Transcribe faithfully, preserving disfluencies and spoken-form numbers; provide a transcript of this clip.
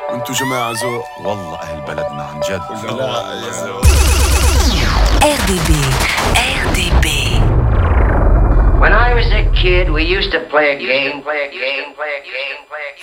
وانتو جماعة ذوق والله أهل بلدنا عن جد. لا يا ذوق. R D B R D B. When I was a kid, we used to play a game, play a game, play a game, play a game.